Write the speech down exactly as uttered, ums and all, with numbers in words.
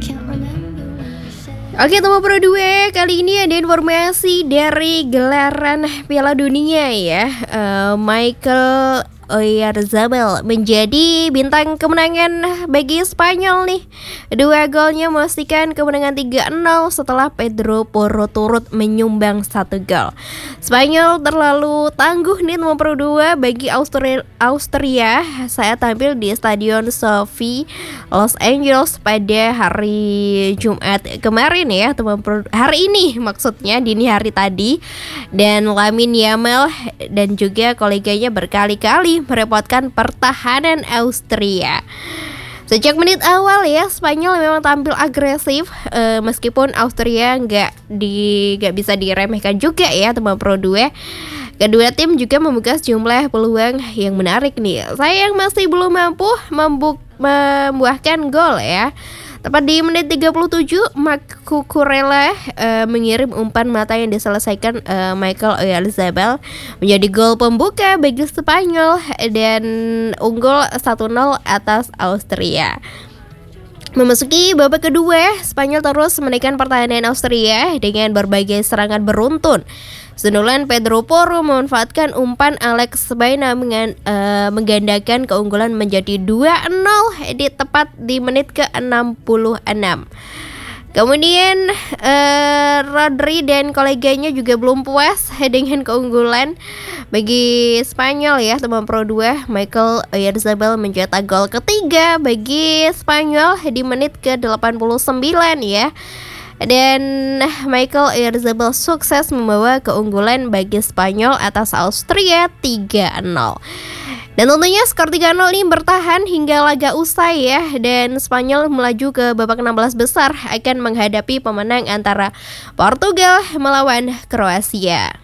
Oke, teman Pro dua, kali ini ada informasi dari gelaran Piala Dunia ya. uh, Michael Oyarzabal menjadi bintang kemenangan bagi Spanyol nih. Dua golnya memastikan kemenangan tiga nol setelah Pedro Porro turut menyumbang satu gol. Spanyol terlalu tangguh nih teman Pro dua bagi Austria, Austria saat tampil di Stadion Sophie Los Angeles pada hari Jumat kemarin ya teman Pro, hari ini maksudnya dini hari tadi. Dan Lamine Yamal dan juga koleganya berkali-kali merepotkan pertahanan Austria. Sejak menit awal ya Spanyol memang tampil agresif, e, meskipun Austria nggak di nggak bisa diremehkan juga ya teman Pro dua. Kedua tim juga membuka sejumlah peluang yang menarik nih. Sayang masih belum mampu membuk membuahkan gol ya. Tepat di menit tiga puluh tujuh, Marc Cucurella uh, mengirim umpan mata yang diselesaikan uh, Michael Oyarzabal menjadi gol pembuka bagi Spanyol dan unggul satu nol atas Austria. Memasuki babak kedua, Spanyol terus menekan pertahanan Austria dengan berbagai serangan beruntun. Sundulan Pedro Porro memanfaatkan umpan Alex Baena dengan, uh, menggandakan keunggulan menjadi dua nol di tepat di menit ke enam puluh enam. Kemudian uh, Rodri dan koleganya juga belum puas dengan keunggulan bagi Spanyol ya teman Pro dua. Michael Oyarzabal mencetak gol ketiga bagi Spanyol di menit ke delapan puluh sembilan ya. Dan Michael Oyarzabal sukses membawa keunggulan bagi Spanyol atas Austria tiga nol. Dan tentunya skor tiga nol ini bertahan hingga laga usai ya. Dan Spanyol melaju ke babak enam belas besar akan menghadapi pemenang antara Portugal melawan Kroasia.